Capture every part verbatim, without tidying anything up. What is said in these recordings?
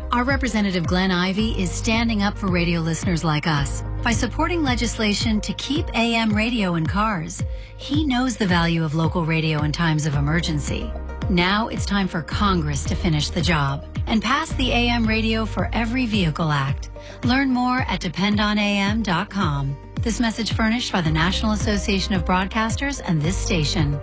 Our representative Glenn Ivey is standing up for radio listeners like us by supporting legislation to keep A M radio in cars. He knows the value of local radio in times of emergency. Now it's time for Congress to finish the job and pass the A M Radio for Every Vehicle Act. Learn more at depend on A M dot com. This message furnished by the National Association of Broadcasters and this station.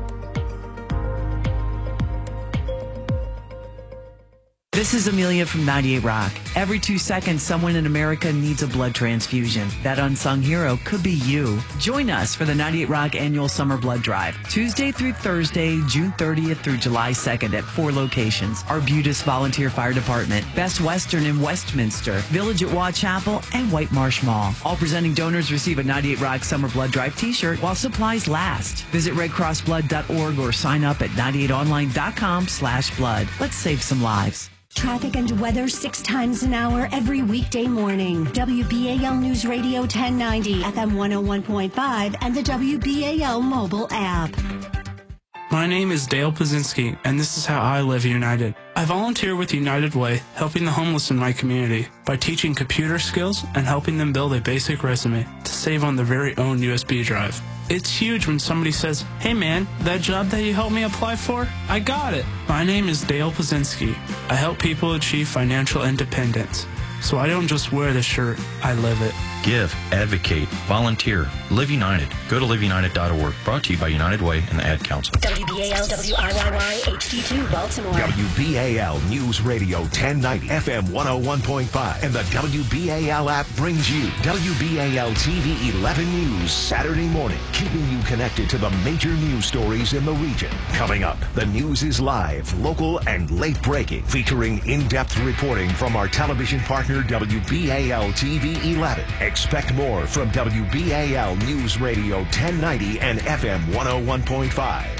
This is Amelia from ninety-eight Rock. Every two seconds, someone in America needs a blood transfusion. That unsung hero could be you. Join us for the ninety-eight Rock Annual Summer Blood Drive, Tuesday through Thursday, June thirtieth through July second at four locations. Arbutus Volunteer Fire Department, Best Western in Westminster, Village at Waugh Chapel, and White Marsh Mall. All presenting donors receive a ninety-eight Rock Summer Blood Drive t-shirt while supplies last. Visit red cross blood dot org or sign up at ninety-eight online dot com slash blood. Let's save some lives. Traffic and weather six times an hour every weekday morning. W B A L News Radio ten ninety, F M one oh one point five, and the W B A L mobile app. My name is Dale Pazinski, and this is how I live United. I volunteer with United Way, helping the homeless in my community by teaching computer skills and helping them build a basic resume to save on their very own U S B drive. It's huge when somebody says, "Hey man, that job that you helped me apply for, I got it." My name is Dale Pazinski. I help people achieve financial independence. So I don't just wear the shirt, I live it. Give, advocate, volunteer, Live United. Go to live united dot org. Brought to you by United Way and the Ad Council. W B A L W I Y Y H D two Baltimore. W B A L News Radio ten ninety, F M one oh one point five, and the W B A L app brings you W B A L T V eleven News Saturday morning, keeping you connected to the major news stories in the region. Coming up, the news is live, local, and late breaking, featuring in-depth reporting from our television partner W B A L T V eleven. Expect more from W B A L News Radio ten ninety and F M one oh one point five.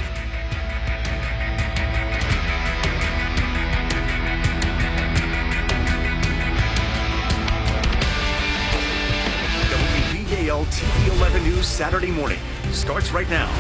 W B A L T V eleven News Saturday morning starts right now.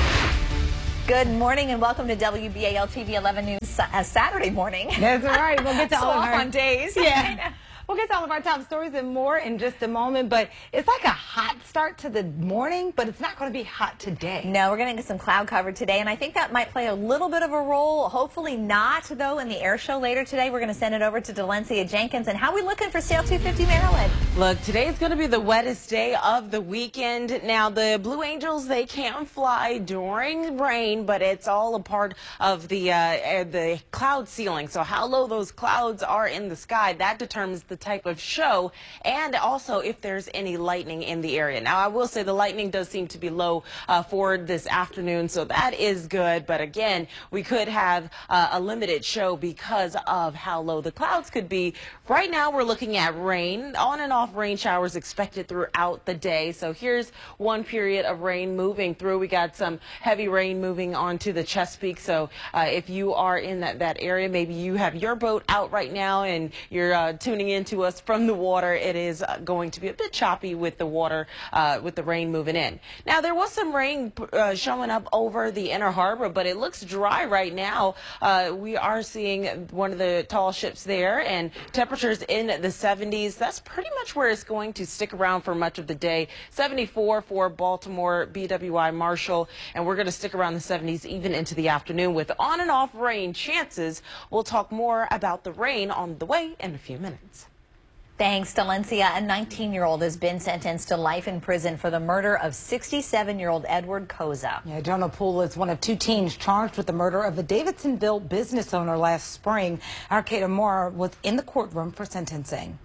Good morning and welcome to W B A L T V eleven News uh, Saturday morning. That's right. We'll get to so all of off our on days. Yeah. We'll get to all of our top stories and more in just a moment, but it's like a hot start to the morning, but it's not going to be hot today. No, we're going to get some cloud cover today, and I think that might play a little bit of a role. Hopefully not, though, in the air show later today. We're going to send it over to Delencia Jenkins. And how are we looking for Sail two fifty Maryland? Look, today's going to be the wettest day of the weekend. Now, the Blue Angels, they can fly during rain, but it's all a part of the, uh, the cloud ceiling. So how low those clouds are in the sky, that determines the type of show, and also if there's any lightning in the area. Now, I will say the lightning does seem to be low uh, for this afternoon, so that is good. But again, we could have uh, a limited show because of how low the clouds could be. Right now, we're looking at rain, on and off rain showers expected throughout the day. So here's one period of rain moving through. We got some heavy rain moving onto the Chesapeake. So uh, if you are in that, that area, maybe you have your boat out right now and you're uh, tuning in to us from the water, it is going to be a bit choppy with the water, uh, with the rain moving in. Now, there was some rain uh, showing up over the Inner Harbor, but it looks dry right now. Uh, we are seeing one of the tall ships there, and temperatures in the seventies. That's pretty much where it's going to stick around for much of the day. seventy-four for Baltimore, B W I Marshall, and we're going to stick around the seventies even into the afternoon with on and off rain chances. We'll talk more about the rain on the way in a few minutes. Thanks, Delencia. A nineteen-year-old has been sentenced to life in prison for the murder of sixty-seven-year-old Edward Koza. Yeah, Jonah Poole is one of two teens charged with the murder of a Davidsonville business owner last spring. Our Kata Moore was in the courtroom for sentencing.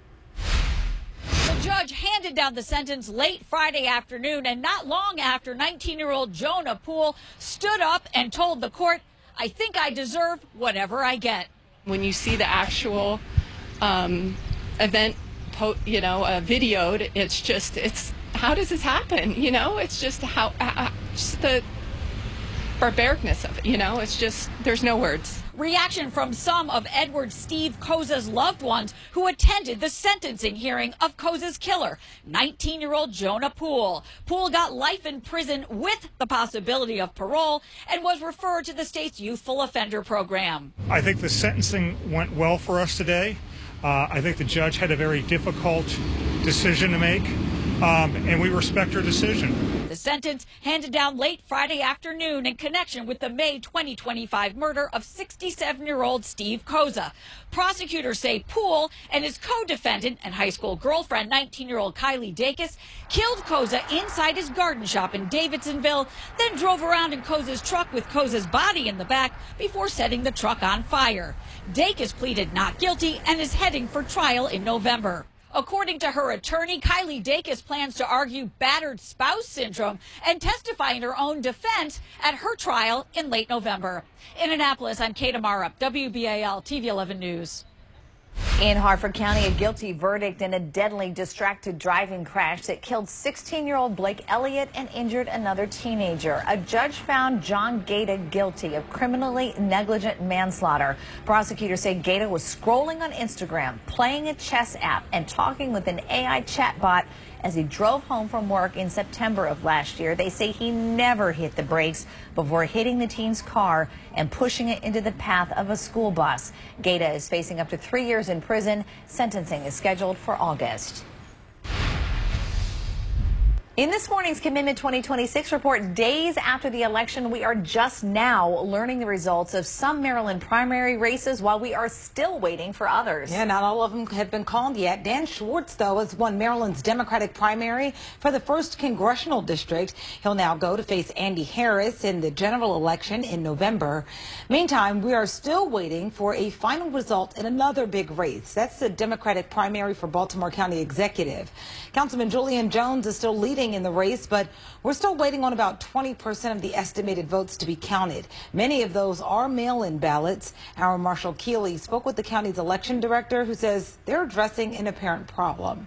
The judge handed down the sentence late Friday afternoon, and not long after, nineteen-year-old Jonah Poole stood up and told the court, "I think I deserve whatever I get." When you see the actual um, event, po you know, uh, videoed, it's just, it's, how does this happen? You know, it's just how, uh, just the barbaricness of it, you know, it's just, there's no words. Reaction from some of Edward Steve Koza's loved ones who attended the sentencing hearing of Koza's killer, nineteen-year-old Jonah Poole. Poole got life in prison with the possibility of parole and was referred to the state's youthful offender program. I think the sentencing went well for us today. Uh, I think the judge had a very difficult decision to make, um, and we respect her decision. The sentence handed down late Friday afternoon in connection with the May twenty twenty-five murder of sixty-seven-year-old Steve Koza. Prosecutors say Poole and his co-defendant and high school girlfriend, nineteen-year-old Kylie Dacus, killed Koza inside his garden shop in Davidsonville, then drove around in Koza's truck with Koza's body in the back before setting the truck on fire. Dacus pleaded not guilty and is heading for trial in November. According to her attorney, Kylie Dacus plans to argue battered spouse syndrome and testify in her own defense at her trial in late November. In Annapolis, I'm Kate Amarup, W B A L T V eleven News. In Harford County, a guilty verdict in a deadly distracted driving crash that killed sixteen-year-old Blake Elliott and injured another teenager. A judge found John Gaeta guilty of criminally negligent manslaughter. Prosecutors say Gaeta was scrolling on Instagram, playing a chess app, and talking with an A I chatbot as he drove home from work in September of last year. They say he never hit the brakes before hitting the teen's car and pushing it into the path of a school bus. Gaeta is facing up to three years in prison. Sentencing is scheduled for August. In this morning's Commitment twenty twenty-six report, days after the election, we are just now learning the results of some Maryland primary races while we are still waiting for others. Yeah, not all of them have been called yet. Dan Schwartz, though, has won Maryland's Democratic primary for the first congressional district. He'll now go to face Andy Harris in the general election in November. Meantime, we are still waiting for a final result in another big race. That's the Democratic primary for Baltimore County Executive. Councilman Julian Jones is still leading in the race, but we're still waiting on about twenty percent of the estimated votes to be counted. Many of those are mail-in ballots. Our Marshall Keeley spoke with the county's election director, who says they're addressing an apparent problem.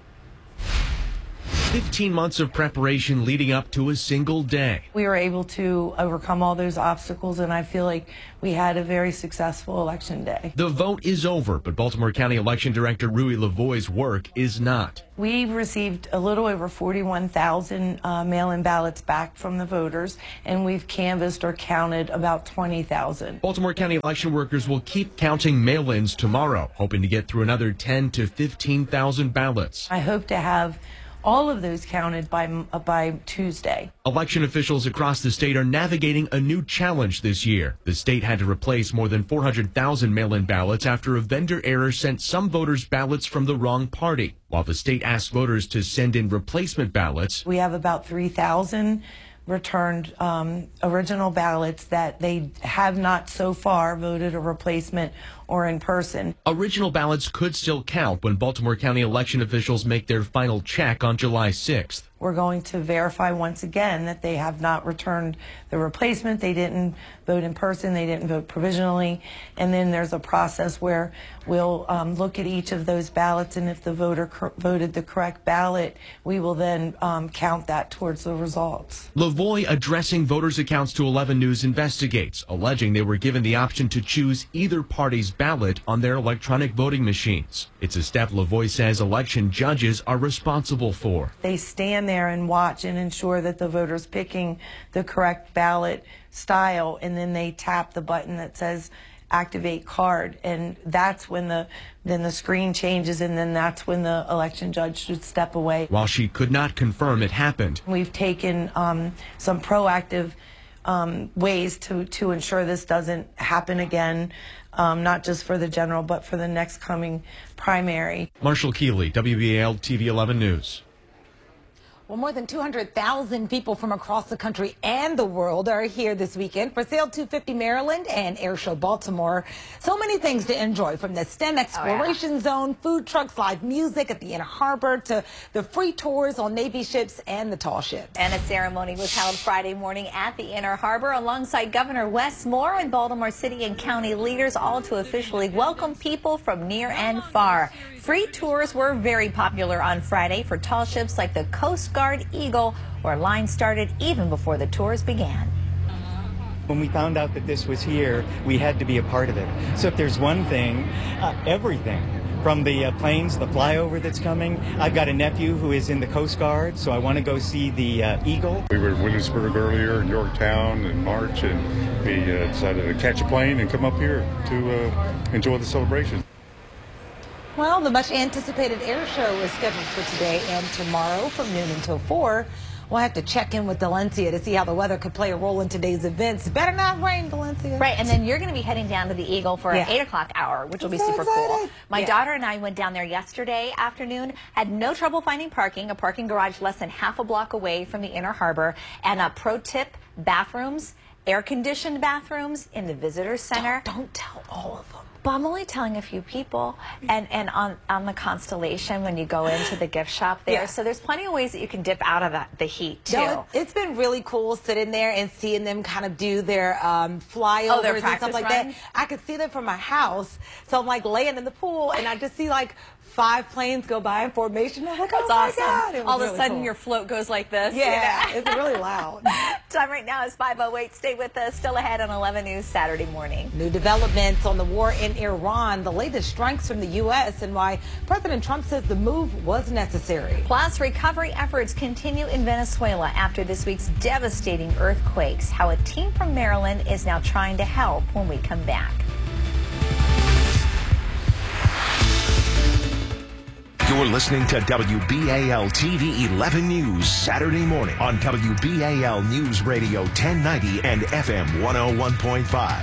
fifteen months of preparation leading up to a single day. We were able to overcome all those obstacles, and I feel like we had a very successful election day. The vote is over, but Baltimore County Election Director Rui Lavoie's work is not. We've received a little over forty-one thousand uh, mail-in ballots back from the voters, and we've canvassed or counted about twenty thousand. Baltimore County election workers will keep counting mail-ins tomorrow, hoping to get through another ten to fifteen thousand ballots. I hope to have all of those counted by uh, by Tuesday. Election officials across the state are navigating a new challenge this year. The state had to replace more than four hundred thousand mail-in ballots after a vendor error sent some voters ballots from the wrong party. While the state asked voters to send in replacement ballots, we have about three thousand returned um, original ballots that they have not so far voted a replacement or in person. Original ballots could still count when Baltimore County election officials make their final check on July sixth. We're going to verify once again that they have not returned the replacement. They didn't vote in person. They didn't vote provisionally. And then there's a process where we'll um, look at each of those ballots, and if the voter voted the correct ballot, we will then um, count that towards the results. Lavoie addressing voters' accounts to eleven News investigates, alleging they were given the option to choose either party's ballot on their electronic voting machines. It's a step Lavoie says election judges are responsible for. They stand there and watch and ensure that the voter's picking the correct ballot style, and then they tap the button that says activate card, and that's when the then the screen changes, and then that's when the election judge should step away. While she could not confirm it happened, we've taken um, some proactive um, ways to to ensure this doesn't happen again, um, not just for the general but for the next coming primary. Marshall Keeley, W B A L T V eleven News. Well, more than two hundred thousand people from across the country and the world are here this weekend for Sail two fifty Maryland and Airshow Baltimore. So many things to enjoy, from the STEM Exploration oh, yeah. Zone, food trucks, live music at the Inner Harbor, to the free tours on Navy ships and the tall ships. And a ceremony was held Friday morning at the Inner Harbor alongside Governor Wes Moore and Baltimore City and County leaders, all to officially welcome people from near and far. Free tours were very popular on Friday for tall ships like the Coast Guard Eagle, where lines started even before the tours began. When we found out that this was here, we had to be a part of it. So if there's one thing, uh, everything. From the uh, planes, the flyover that's coming. I've got a nephew who is in the Coast Guard, so I want to go see the uh, Eagle. We were in Williamsburg earlier, in Yorktown in March, and we uh, decided to catch a plane and come up here to uh, enjoy the celebration. Well, the much anticipated air show is scheduled for today and tomorrow from noon until four. We'll have to check in with Valencia to see how the weather could play a role in today's events. Better not rain, Valencia. Right, and then you're going to be heading down to the Eagle for Yeah. an eight o'clock hour, which will be So super excited. cool. My Yeah. daughter and I went down there yesterday afternoon, had no trouble finding parking, a parking garage less than half a block away from the Inner Harbor, and a pro tip, bathrooms, air-conditioned bathrooms in the Visitors Center. Don't, don't tell all of them. But I'm only telling a few people, and, and on, on the Constellation when you go into the gift shop there. Yeah. So there's plenty of ways that you can dip out of the, the heat, too. No, it, it's been really cool sitting there and seeing them kind of do their um, flyovers Oh, their and stuff practice like runs? that. I could see them from my house. So I'm like laying in the pool and I just see like five planes go by in formation. I'm like, oh That's my awesome. God. It was All of a really sudden, cool. your float goes like this. Yeah, you know? it's really loud. Time right now is five oh eight. Stay with us. Still ahead on eleven News Saturday morning. New developments on the war in Iran, the latest strikes from the U S, and why President Trump says the move was necessary. Plus, recovery efforts continue in Venezuela after this week's devastating earthquakes. How a team from Maryland is now trying to help when we come back. You're listening to W B A L T V eleven News Saturday morning on W B A L News Radio ten ninety and F M one oh one point five.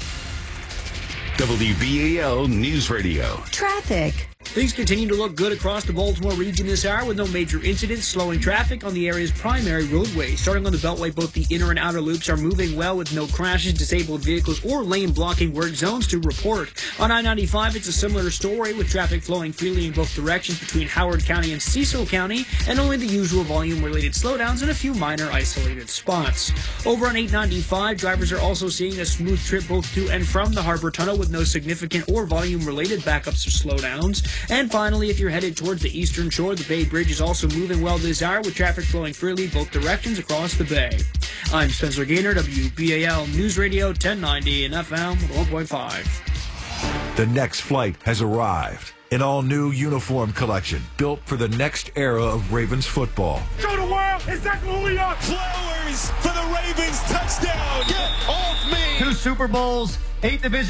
W B A L News Radio. Traffic. Things continue to look good across the Baltimore region this hour with no major incidents slowing traffic on the area's primary roadway. Starting on the Beltway, both the inner and outer loops are moving well with no crashes, disabled vehicles, or lane blocking work zones to report. On I ninety-five, it's a similar story with traffic flowing freely in both directions between Howard County and Cecil County, and only the usual volume-related slowdowns in a few minor isolated spots. Over on eight ninety-five, drivers are also seeing a smooth trip both to and from the Harbor Tunnel with no significant or volume-related backups or slowdowns. And finally, if you're headed towards the eastern shore, the Bay Bridge is also moving well this hour with traffic flowing freely both directions across the bay. I'm Spencer Gaynor, W B A L News Radio ten ninety and F M one point five. The next flight has arrived. An all-new uniform collection built for the next era of Ravens football. Show the world exactly who we are. Flowers for the Ravens touchdown. Get off me. Two Super Bowls, eight division